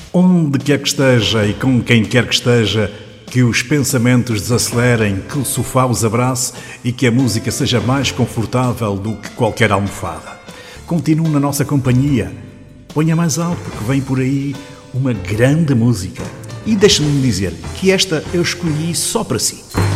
Onde quer que esteja e com quem quer que esteja, que os pensamentos desacelerem, que o sofá os abrace e que a música seja mais confortável do que qualquer almofada. Continue na nossa companhia. Ponha mais alto, que vem por aí uma grande música. E deixe-me dizer que esta eu escolhi só para si.